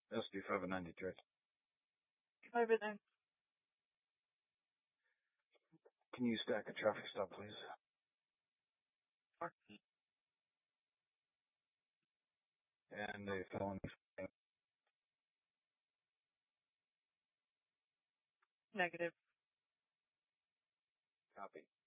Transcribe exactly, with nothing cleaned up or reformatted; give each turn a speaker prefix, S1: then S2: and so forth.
S1: S D five ninety-three.
S2: Over there.
S1: Can you stack a traffic stop, please? And a felony.
S2: Negative.
S1: Copy.